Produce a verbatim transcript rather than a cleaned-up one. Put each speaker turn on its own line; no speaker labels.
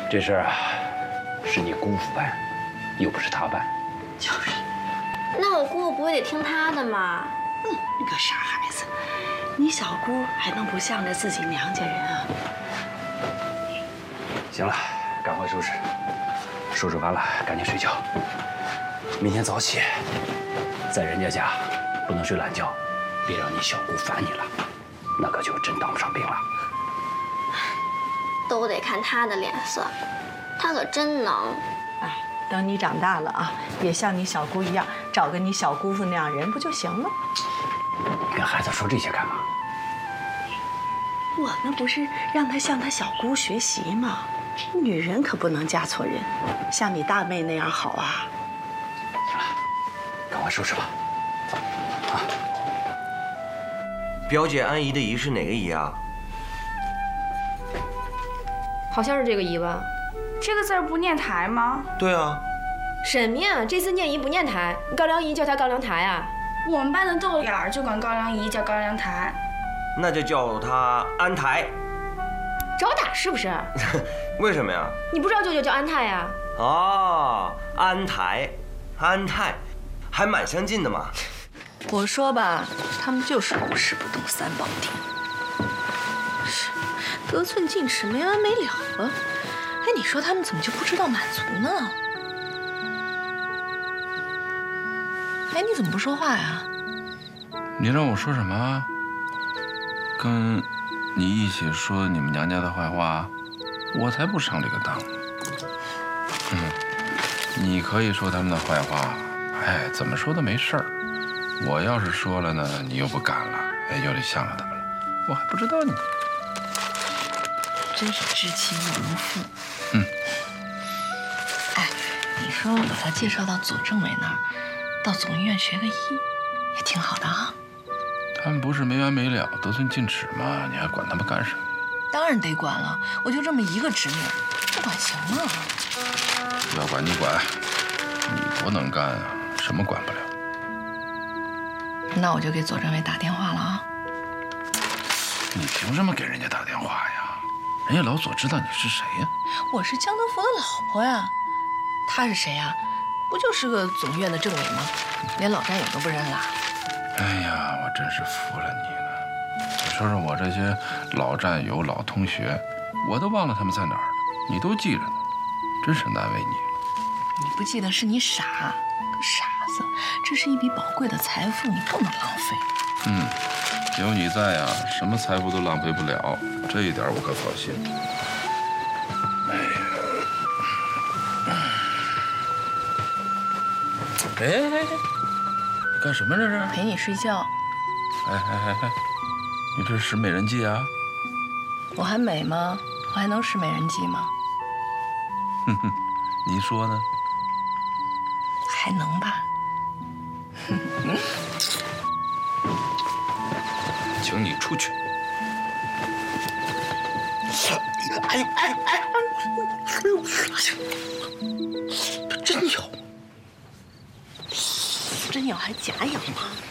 这事儿啊，是你姑父办，又不是他办。
就是。
那我姑父不会得听他的吗？
嗯，你个傻孩子，你小姑还能不向着自己娘家人啊？
行了，赶快收拾，收拾完了赶紧睡觉。明天早起，在人家家不能睡懒觉，别让你小姑烦你了，那可就真当不上兵了。
都得看他的脸色，他可真能。
哎，等你长大了啊，也像你小姑一样，找个你小姑父那样人不就行了？
跟孩子说这些干嘛？
我那不是让他向他小姑学习吗？女人可不能嫁错人，像你大妹那样好啊。
行了，赶快收拾吧。啊，
表姐安姨的姨是哪个姨啊？
好像是这个姨吧？
这个字儿不念台吗？
对啊。
什么呀？这次念姨不念台，高粱姨叫她高粱台啊。
我们班的豆眼儿就管高粱姨叫高粱台。
那就叫她安台。
找打是不是？
为什么呀？
你不知道舅舅叫安泰呀？
哦，安台，安泰，还蛮相近的嘛。
我说吧，他们就是无事不动三宝殿，是得寸进尺没完没了了。哎，你说他们怎么就不知道满足呢？哎，你怎么不说话呀？
你让我说什么？跟你一起说你们娘家的坏话？我才不上这个当。嗯，你可以说他们的坏话，哎，怎么说都没事儿。我要是说了呢，你又不干了，哎，又得向着他们了。我还不知道你，
真是知亲如父。
嗯。
哎，你说我把他介绍到左政委那儿，到总医院学个医，也挺好的啊。
他们不是没完没了、得寸进尺吗？你还管他们干什么？
当然得管了，我就这么一个侄女，不管行吗？
要管你管，你多能干啊，什么管不了？
那我就给左政委打电话了啊！
你凭什么给人家打电话呀？人家老左知道你是谁呀？
我是江德福的老婆呀。他是谁呀？不就是个总医院的政委吗？连老战友都不认了。
哎呀，我真是服了你了！你说说我这些老战友、老同学，我都忘了他们在哪儿了，你都记着呢，真是难为你了。
你不记得是你傻，个傻子！这是一笔宝贵的财富，你不能浪费。
嗯，有你在啊，什么财富都浪费不了，这一点我可放心。哎呀，哎哎哎，你干什么这是？
陪你睡觉。
哎哎哎哎，你这是使美人计啊？
我还美吗？我还能使美人计吗？
哼哼，你说呢？
还能吧。
请你出去。
哎呦哎呦哎呦！真咬，真咬还假咬吗？